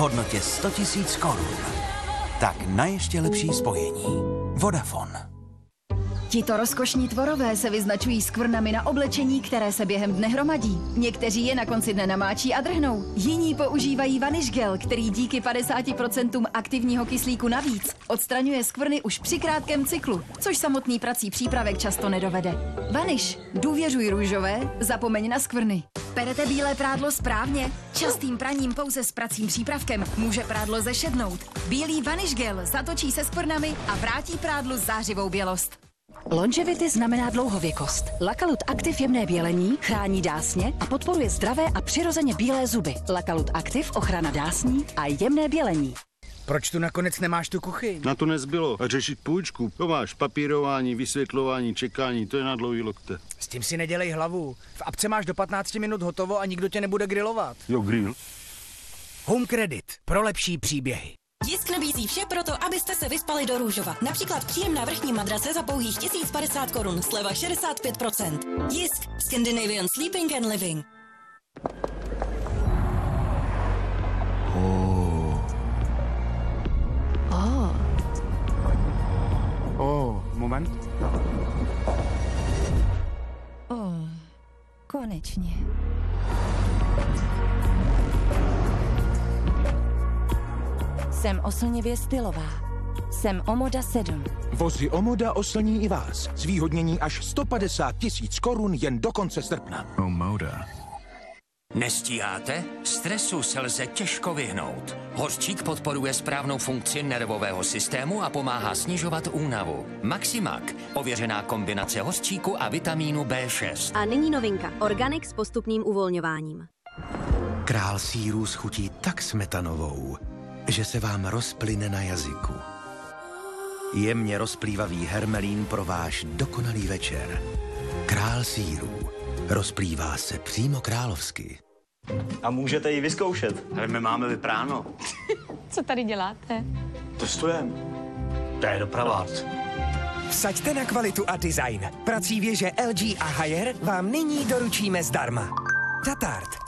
hodnotě 100 000 korun. Tak na ještě lepší spojení. Vodafone. Tito rozkošní tvorové se vyznačují skvrnami na oblečení, které se během dne hromadí. Někteří je na konci dne namáčí a drhnou. Jiní používají vanish gel, který díky 50% aktivního kyslíku navíc odstraňuje skvrny už při krátkém cyklu, což samotný prací přípravek často nedovede. Vanish, důvěřuj růžové, zapomeň na skvrny. Perete bílé prádlo správně? Častým praním pouze s pracím přípravkem může prádlo zešednout. Bílý vanish gel zatočí se skvrnami a vrátí prádlu zářivou bělost. Longevity znamená dlouhověkost. Lakalut Active jemné bělení chrání dásně a podporuje zdravé a přirozeně bílé zuby. Lakalut Active ochrana dásní a jemné bělení. Proč tu nakonec nemáš tu kuchyň? Na to nezbylo. A řešit půjčku. To máš papírování, vysvětlování, čekání, to je na dlouhý lokte. S tím si nedělej hlavu. V apce máš do 15 minut hotovo a nikdo tě nebude grilovat. Jo, grill. Home Credit. Pro lepší příběhy. Jisk nabízí vše proto, abyste se vyspali do růžova. Například příjemná vrchní madrace za pouhých 1050 korun, sleva 65%. Jisk, Scandinavian Sleeping and Living. Moment. Konečně. Jsem oslnivě stylová. Jsem Omoda 7. Vozy Omoda oslní i vás. Zvýhodnění až 150 000 korun jen do konce srpna. Omoda. Nestíháte? Stresu se lze těžko vyhnout. Hořčík podporuje správnou funkci nervového systému a pomáhá snižovat únavu. Maximak, ověřená kombinace hořčíku a vitamínu B6. A nyní novinka. Organic s postupným uvolňováním. Král sýrů schutí tak smetanovou, že se vám rozplyne na jazyku. Jemně rozplývavý hermelín pro váš dokonalý večer. Král sýrů. Rozplývá se přímo královsky. A můžete ji vyzkoušet. Ale my máme vypráno. Co tady děláte? Testujeme. To je doprava. Vsaďte na kvalitu a design. Prací věže LG a Haier vám nyní doručíme zdarma. Tatart.